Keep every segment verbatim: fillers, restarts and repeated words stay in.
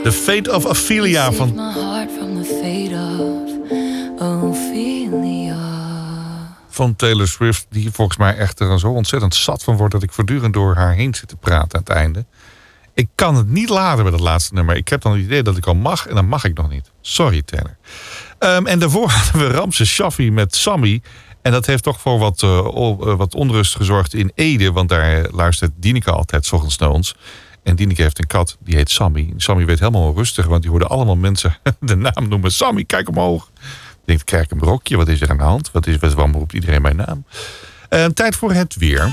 The Fate of Ophelia van... van Taylor Swift, die volgens mij echt er zo ontzettend zat van wordt dat ik voortdurend door haar heen zit te praten aan het einde. Ik kan het niet laden bij dat laatste nummer. Ik heb dan het idee dat ik al mag en dan mag ik nog niet. Sorry, Taylor. Um, en daarvoor hadden we Ramses Shaffi met Sammy. En dat heeft toch voor wat, uh, wat onrust gezorgd in Ede. Want daar luistert Dieneke altijd 's ochtends naar ons. En Dieneke heeft een kat, die heet Sammy. Sammy werd helemaal rustig, want die hoorde allemaal mensen de naam noemen. Sammy, kijk omhoog. Ik denk, krijg ik een brokje? Wat is er aan de hand? Wat is, waarom roept iedereen mijn naam? Uh, tijd voor het weer.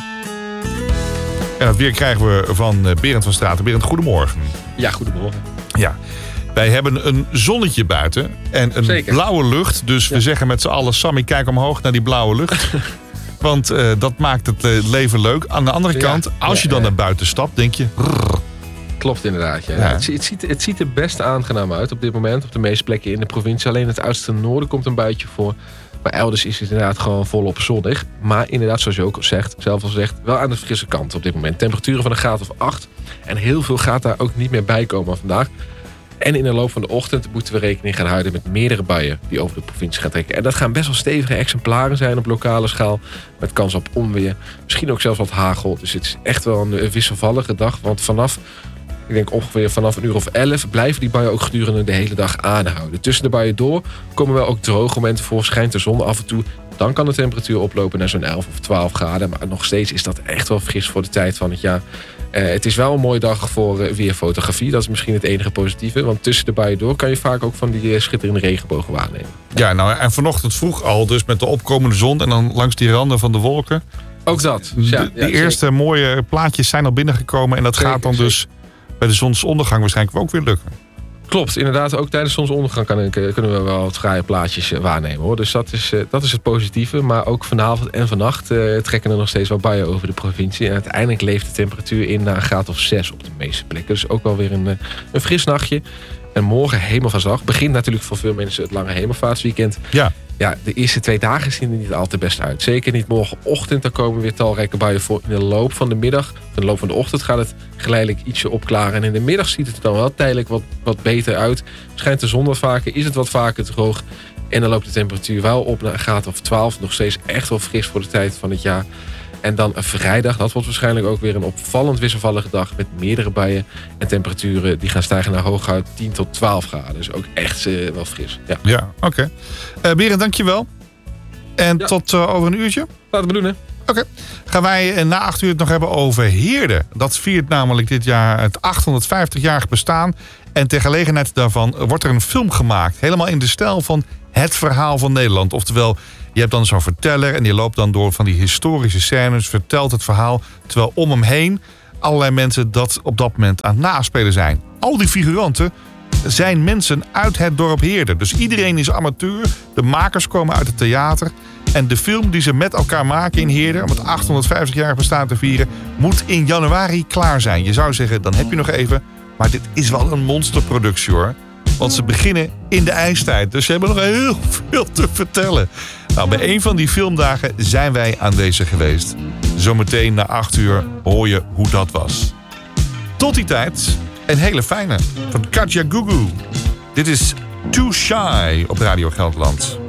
En het weer krijgen we van Berend van Straten. Berend, goedemorgen. Ja, goedemorgen. Ja, wij hebben een zonnetje buiten en een Zeker. blauwe lucht. Dus ja. we zeggen met z'n allen, Sammy, kijk omhoog naar die blauwe lucht. Want uh, dat maakt het uh, leven leuk. Aan de andere ja. kant, als ja, je dan ja. naar buiten stapt, denk je... Rrr. Klopt inderdaad. Ja. Ja. Het, het, ziet, het ziet er best aangenaam uit op dit moment. Op de meeste plekken in de provincie. Alleen het uiterste noorden komt een buitje voor. Maar elders is het inderdaad gewoon volop zonnig. Maar inderdaad, zoals je ook zegt, zelf al zegt, wel aan de frisse kant op dit moment. Temperaturen van een graad of acht. En heel veel gaat daar ook niet meer bij komen vandaag. En in de loop van de ochtend moeten we rekening gaan houden met meerdere buien die over de provincie gaan trekken. En dat gaan best wel stevige exemplaren zijn op lokale schaal. Met kans op onweer. Misschien ook zelfs wat hagel. Dus het is echt wel een wisselvallige dag. Want vanaf... Ik denk ongeveer vanaf een uur of elf blijven die buien ook gedurende de hele dag aanhouden. Tussen de buien door komen wel ook droge momenten voor. Schijnt de zon af en toe. Dan kan de temperatuur oplopen naar zo'n elf of twaalf graden. Maar nog steeds is dat echt wel fris voor de tijd van het jaar. Uh, het is wel een mooie dag voor uh, weerfotografie. Dat is misschien het enige positieve. Want tussen de buien door kan je vaak ook van die uh, schitterende regenbogen waarnemen. Ja, nou en vanochtend vroeg al dus met de opkomende zon. En dan langs die randen van de wolken. Ook dat. De, ja, die ja, eerste zeker. mooie plaatjes zijn al binnengekomen. En dat zeker, gaat dan zeker. dus... bij de zonsondergang waarschijnlijk ook weer lukken. Klopt, inderdaad. Ook tijdens zonsondergang kan ik, kunnen we wel wat fraaie plaatjes waarnemen, hoor. Dus dat is, dat is het positieve. Maar ook vanavond en vannacht uh, trekken er nog steeds wat buien over de provincie. En uiteindelijk leeft de temperatuur in naar een graad of zes op de meeste plekken. Dus ook wel weer een, een fris nachtje. En morgen hemelvaartsdag. Begint natuurlijk voor veel mensen het lange hemelvaartsweekend. Ja. Ja, de eerste twee dagen zien er niet al te best uit. Zeker niet morgenochtend. Dan komen weer talrijke buien voor. In de loop van de middag, in de loop van de ochtend gaat het geleidelijk ietsje opklaren. En in de middag ziet het er dan wel tijdelijk wat, wat beter uit. Schijnt de zon wat vaker, is het wat vaker droog. En dan loopt de temperatuur wel op naar een graad of twaalf. Nog steeds echt wel fris voor de tijd van het jaar. En dan een vrijdag, dat wordt waarschijnlijk ook weer een opvallend wisselvallige dag met meerdere buien. En temperaturen die gaan stijgen naar hooguit tien tot twaalf graden. Dus ook echt uh, wel fris. Ja, ja oké. Okay. Uh, Berend, dankjewel. En ja. tot uh, over een uurtje? Laten we doen, hè. Oké. Okay. Gaan wij uh, na acht uur het nog hebben over Heerde. Dat viert namelijk dit jaar het achthonderdvijftig-jarig bestaan. En ter gelegenheid daarvan wordt er een film gemaakt. Helemaal in de stijl van Het Verhaal van Nederland. Oftewel, je hebt dan zo'n verteller en die loopt dan door van die historische scènes, vertelt het verhaal, terwijl om hem heen allerlei mensen dat op dat moment aan het naspelen zijn. Al die figuranten zijn mensen uit het dorp Heerde. Dus iedereen is amateur, de makers komen uit het theater. En de film die ze met elkaar maken in Heerde, om het achthonderdvijftig-jarig bestaan te vieren, moet in januari klaar zijn. Je zou zeggen, dan heb je nog even, maar dit is wel een monsterproductie, hoor. Want ze beginnen in de ijstijd. Dus ze hebben nog heel veel te vertellen. Nou, bij een van die filmdagen zijn wij aanwezig geweest. Zometeen na acht uur hoor je hoe dat was. Tot die tijd, een hele fijne van Katja Gugu. Dit is Too Shy op Radio Gelderland.